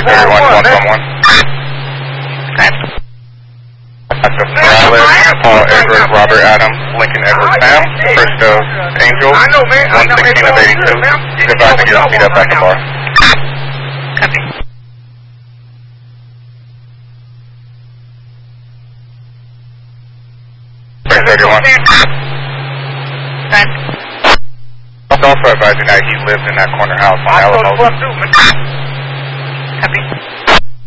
everyone, 111. That's Morales, Paul Edward, Robert Adams, Lincoln Edward Sam, first of Angel, 116 of 82. Goodbye to get speed up back to bar. Copy. First 31. Done. Also advising that he lives in that corner house on Alamo.